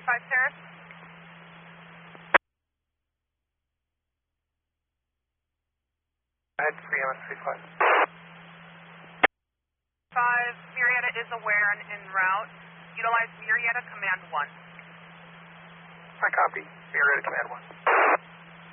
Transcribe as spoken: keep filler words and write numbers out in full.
five Terrace. Go ahead, three M S three five. five, Murrieta is aware and en route. Utilize Murrieta Command one. I copy. Murrieta Command one.